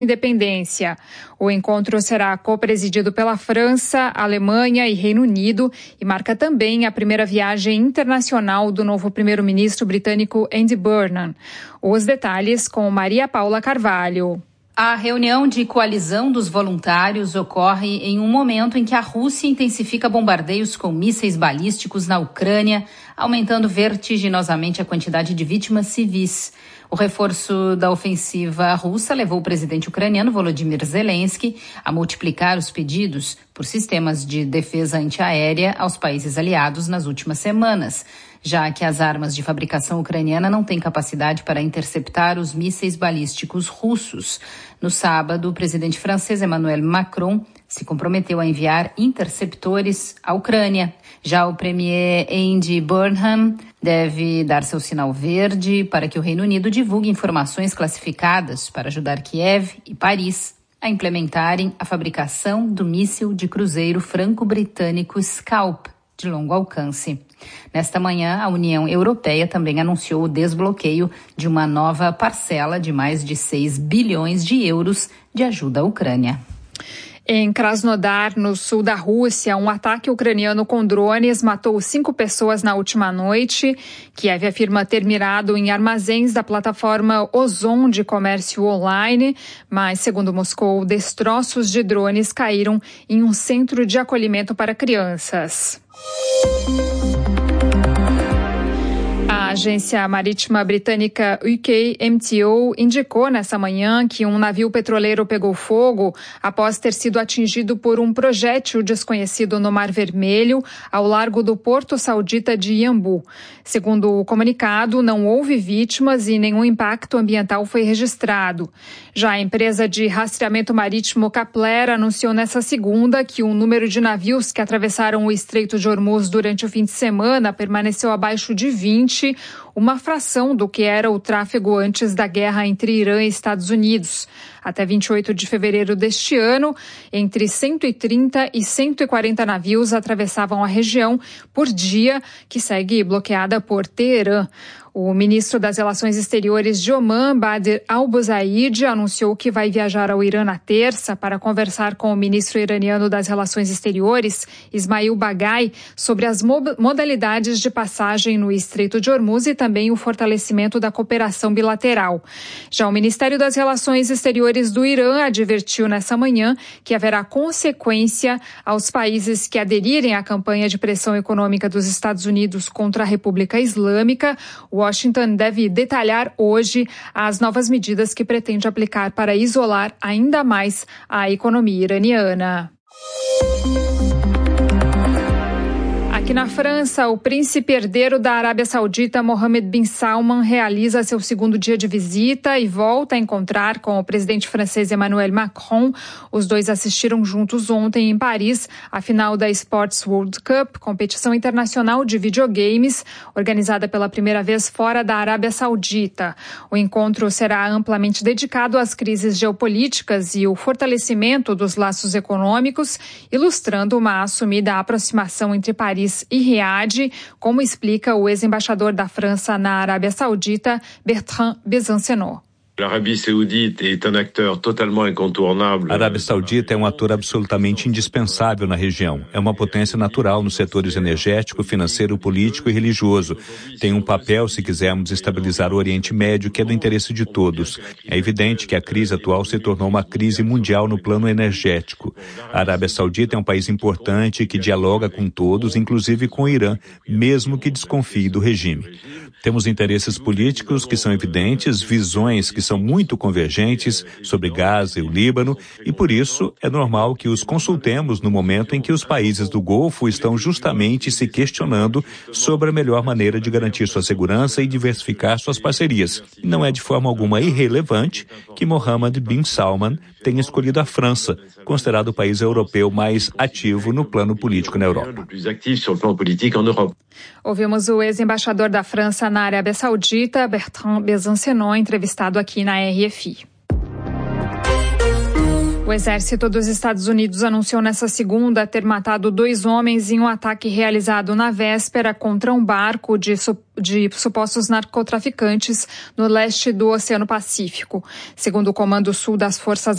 independência. O encontro será co-presidido pela França, Alemanha e Reino Unido e marca também a primeira viagem internacional do novo primeiro-ministro britânico Andy Burnham. Os detalhes com Maria Paula Carvalho. A reunião de coalizão dos voluntários ocorre em um momento em que a Rússia intensifica bombardeios com mísseis balísticos na Ucrânia, aumentando vertiginosamente a quantidade de vítimas civis. O reforço da ofensiva russa levou o presidente ucraniano Volodymyr Zelensky a multiplicar os pedidos por sistemas de defesa antiaérea aos países aliados nas últimas semanas, já que as armas de fabricação ucraniana não têm capacidade para interceptar os mísseis balísticos russos. No sábado, o presidente francês Emmanuel Macron se comprometeu a enviar interceptores à Ucrânia. Já o premier Andy Burnham deve dar seu sinal verde para que o Reino Unido divulgue informações classificadas para ajudar Kiev e Paris a implementarem a fabricação do míssil de cruzeiro franco-britânico Scalp, de longo alcance. Nesta manhã, a União Europeia também anunciou o desbloqueio de uma nova parcela de mais de 6 bilhões de euros de ajuda à Ucrânia. Em Krasnodar, no sul da Rússia, um ataque ucraniano com drones matou 5 pessoas na última noite. Kiev afirma ter mirado em armazéns da plataforma Ozon de comércio online, mas, segundo Moscou, destroços de drones caíram em um centro de acolhimento para crianças. A agência marítima britânica UKMTO indicou nessa manhã que um navio petroleiro pegou fogo após ter sido atingido por um projétil desconhecido no Mar Vermelho, ao largo do porto saudita de Yanbu. Segundo o comunicado, não houve vítimas e nenhum impacto ambiental foi registrado. Já a empresa de rastreamento marítimo Kepler anunciou nessa segunda que o número de navios que atravessaram o Estreito de Hormuz durante o fim de semana permaneceu abaixo de 20, uma fração do que era o tráfego antes da guerra entre Irã e Estados Unidos. Até 28 de fevereiro deste ano, entre 130 e 140 navios atravessavam a região por dia, que segue bloqueada por Teherã. O ministro das Relações Exteriores de Omã, Badr al-Busaid, anunciou que vai viajar ao Irã na terça para conversar com o ministro iraniano das Relações Exteriores, Ismail Baghai, sobre as modalidades de passagem no Estreito de Hormuz e também o fortalecimento da cooperação bilateral. Já o Ministério das Relações Exteriores do Irã advertiu nessa manhã que haverá consequência aos países que aderirem à campanha de pressão econômica dos Estados Unidos contra a República Islâmica. Washington deve detalhar hoje as novas medidas que pretende aplicar para isolar ainda mais a economia iraniana. Aqui na França, o príncipe herdeiro da Arábia Saudita, Mohammed bin Salman, realiza seu segundo dia de visita e volta a encontrar com o presidente francês Emmanuel Macron. Os dois assistiram juntos ontem em Paris a final da Sports World Cup, competição internacional de videogames, organizada pela primeira vez fora da Arábia Saudita. O encontro será amplamente dedicado às crises geopolíticas e o fortalecimento dos laços econômicos, ilustrando uma assumida aproximação entre Paris e Riad, como explica o ex-embaixador da França na Arábia Saudita, Bertrand Besancenot. A Arábia Saudita é um ator absolutamente indispensável na região. É uma potência natural nos setores energético, financeiro, político e religioso. Tem um papel, se quisermos, estabilizar o Oriente Médio, que é do interesse de todos. É evidente que a crise atual se tornou uma crise mundial no plano energético. A Arábia Saudita é um país importante que dialoga com todos, inclusive com o Irã, mesmo que desconfie do regime. Temos interesses políticos que são evidentes, visões que são muito convergentes sobre Gaza e o Líbano, e por isso é normal que os consultemos no momento em que os países do Golfo estão justamente se questionando sobre a melhor maneira de garantir sua segurança e diversificar suas parcerias. Não é de forma alguma irrelevante que Mohammed bin Salman tenha escolhido a França, considerado o país europeu mais ativo no plano político na Europa. Ouvimos o ex-embaixador da França na Arábia Saudita, Bertrand Besancenot, entrevistado aqui na RFI. O exército dos Estados Unidos anunciou nesta segunda ter matado 2 homens em um ataque realizado na véspera contra um barco de supostos narcotraficantes no leste do Oceano Pacífico. Segundo o Comando Sul das Forças